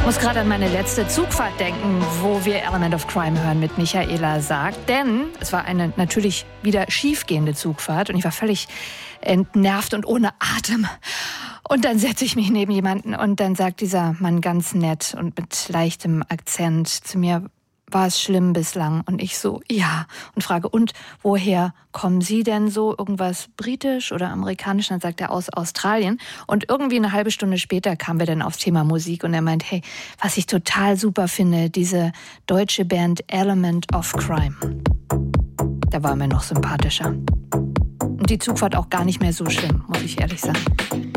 Ich muss gerade an meine letzte Zugfahrt denken, wo wir Element of Crime hören mit Michaela sagt. Denn es war eine natürlich wieder schiefgehende Zugfahrt und ich war völlig entnervt und ohne Atem. Und dann setze ich mich neben jemanden und dann sagt dieser Mann ganz nett und mit leichtem Akzent zu mir: War es schlimm bislang? Und ich so, ja. Und frage, und woher kommen Sie denn so? Irgendwas britisch oder amerikanisch? Dann sagt er, aus Australien. Und irgendwie eine halbe Stunde später kamen wir dann aufs Thema Musik. Und er meint, hey, was ich total super finde, diese deutsche Band Element of Crime. Da war er mir noch sympathischer. Und die Zugfahrt auch gar nicht mehr so schlimm, muss ich ehrlich sagen.